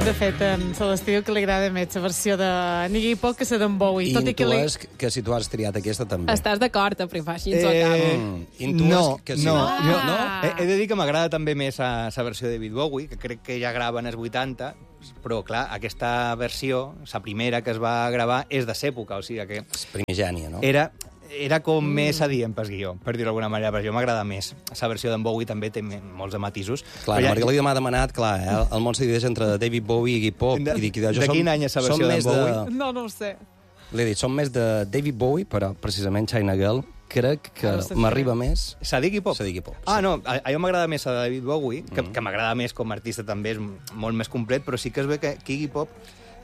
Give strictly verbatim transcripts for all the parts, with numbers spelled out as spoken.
De fet, en Celestí que li agrada més la versió de Iggy Pop que la d'en Bowie. I tot i que li... intues que si tu has triat aquesta també. Estàs d'acord, a primer, així ens ho Eh, acaba. Mm, intues no, que sí. no, Ah. jo, No? He, he de dir que m'agrada també més la versió de David Bowie, que crec que ja grava en els vuitanta, però, clar, aquesta versió, la primera que es va gravar, és de l'època, o sigui que És primigènia, no? era, era com mm. més adient pel guió, per dir-ho d'alguna manera, perquè jo m'agrada més. La versió d'en Bowie també té molts de matisos. Clar, la Margalida m'ha demanat, clar, eh, el món se divideix entre David Bowie i Iggy Pop. De, I dic, jo, de som, quin any és la som versió d'en més Bowie? De, No, no ho sé. L'he dit, som més de David Bowie, però precisament China Girl crec que Ah, no sé si m'arriba crec. més S'ha d'Iggy Pop? s'ha d'Iggy Pop. Ah, no, a, a mi m'agrada més la de David Bowie, que, mm. que m'agrada més com a artista també, és molt més complet, però sí que es ve que, que Iggy Pop,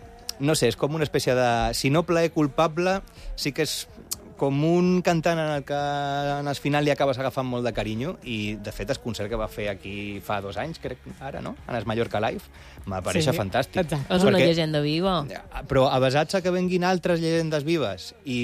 no sé, és com una espècie de... Si no plaer culpable, sí que és com un cantant en el que en el final li acabes agafant molt de carinyo, i de fet el concert que va fer aquí fa dos anys, crec, ara, no?, en el Mallorca Live, m'apareix Sí, fantàstic. exacte. És una Perquè- llegenda viva. Però avesats a que venguin altres llegendes vives i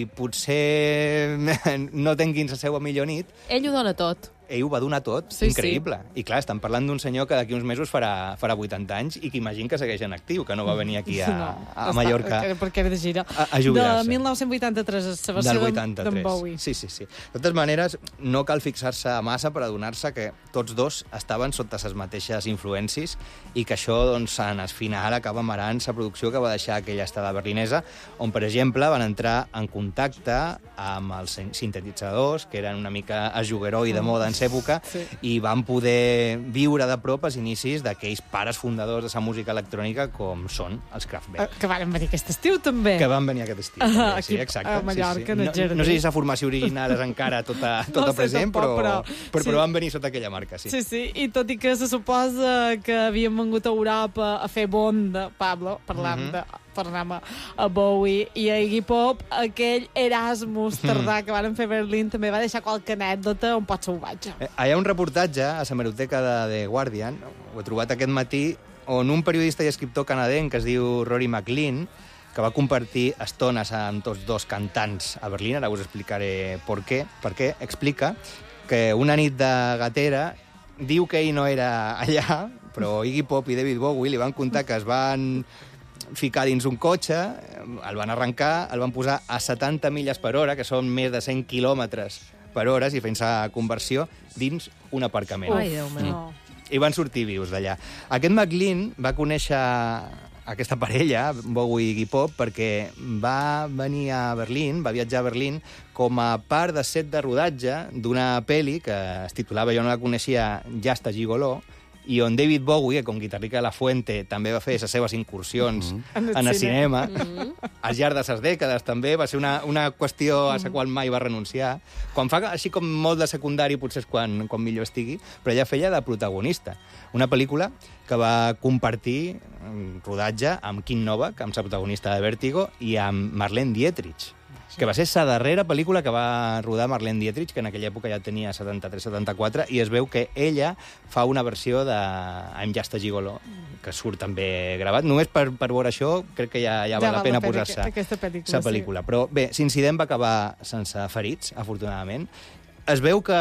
potser no tinguin la seva millor nit, Ell ho dona tot. ell ho va donar tot, Sí, increïble. I clar, estan parlant d'un senyor que d'aquí uns mesos farà, farà vuitanta anys i que imagina que segueix en actiu, que no va venir aquí a, a Mallorca Està, perquè era de gira. a, a jubilar-se. De dinou vuitanta-tres, la versió Del d'en- vuitanta-tres. d'en Bowie. Sí, sí, sí. De totes maneres, no cal fixar-se massa per adonar-se que tots dos estaven sota les mateixes influències i que això, doncs, en el final acaba marant la producció que va deixar aquella estada berlinesa, on, per exemple, van entrar en contacte amb els sin- sintetitzadors, que eren una mica a jugueró i de moda en l'època, Sí. i van poder viure de prop els inicis d'aquells pares fundadors de la música electrònica com són els Kraftwerk. Eh, Que van venir aquest estiu, també. Que van venir aquest estiu. Ah, també, aquí sí, exacte. a Mallorca, sí, sí. en el No, jardí. no sé si la formació original és encara tota, tota No sé, present, tampoc, però, però- però, sí. però van venir sota aquella marca, sí. Sí, sí, i tot i que se suposa que havíem vengut a Europa a fer Bonda, Pablo, parlant Mhm. de tornem a, a Bowie i a Iggy Pop, aquell Erasmus tardà que van fer a Berlín també va deixar qualque anècdota un pot salvatge. Eh, Hi ha un reportatge a la hemeroteca de The Guardian, ho he trobat aquest matí, on un periodista i escriptor canadenc que es diu Rory McLean, que va compartir estones amb tots dos cantants a Berlín, ara us explicaré per què, per què, explica que una nit de gatera diu que ell no era allà, però Iggy Pop i David Bowie li van contar que es van ficar dins un cotxe, el van arrencar, el van posar a setanta milles per hora, que són més de cent quilòmetres per hora, si fent la conversió, dins un aparcament. Ai, Déu meu. No. I van sortir vius d'allà. Aquest McLean va conèixer aquesta parella, Bowie i Iggy Pop, perquè va venir a Berlín, va viatjar a Berlín com a part de set de rodatge d'una pel·li que es titulava, jo no la coneixia, Just a Gigoló, i on David Bowie, com guitarrica de La Fuente, també va fer les seves incursions mm -hmm. en el cinema. Mm -hmm. Al llarg de les dècades, també. Va ser una, una qüestió a la qual mai va renunciar. Quan fa així com molt de secundari, potser és quan, quan millor estigui, però ella feia de protagonista. Una pel·lícula que va compartir rodatge amb Kim Novak, amb la protagonista de Vértigo, i amb Marlene Dietrich, que va ser la darrera pel·lícula que va rodar Marlene Dietrich, que en aquella època ja tenia setanta-tres setanta-quatre, i es veu que ella fa una versió de I'm Just a Gigolo, que surt també gravat. Només per, per veure això, crec que ja, ja, ja val la pena posar-se aquesta pel·lícula. la pel·lícula. Sí. Però bé, l'incident va acabar sense ferits, afortunadament. Es veu que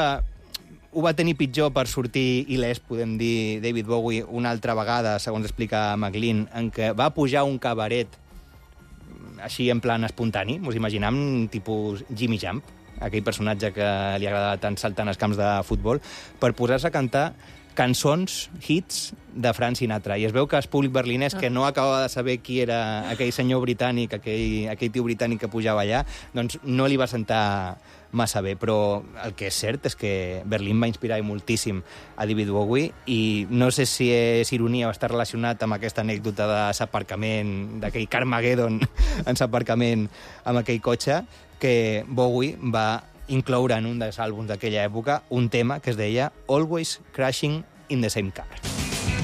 ho va tenir pitjor per sortir il·lès, podem dir, David Bowie, una altra vegada, segons explica McLean, en què va pujar a un cabaret així en plan espontani, us imaginam, tipus Jimmy Jump, aquell personatge que li agradava tant saltant als camps de futbol, per posar-se a cantar cançons, hits, de Frank Sinatra. I es veu que el públic berlinès, que no acabava de saber qui era aquell senyor britànic, aquell, aquell tio britànic que pujava allà, doncs no li va sentar massa bé. Però el que és cert és que Berlín va inspirar moltíssim a David Bowie, i no sé si és ironia o està relacionat amb aquesta anècdota de l'aparcament, d'aquell Carmageddon en l'aparcament amb aquell cotxe, que Bowie va incloure en un dels àlbums d'aquella època un tema que es deia Always Crashing in the Same Car.